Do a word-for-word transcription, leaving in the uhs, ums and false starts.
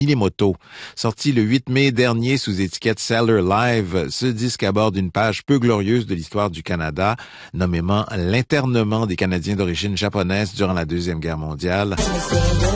Minimoto. Sorti le huit mai dernier sous étiquette Seller Live, ce disque aborde une page peu glorieuse de l'histoire du Canada, nommément l'internement des Canadiens d'origine japonaise durant la Deuxième Guerre mondiale.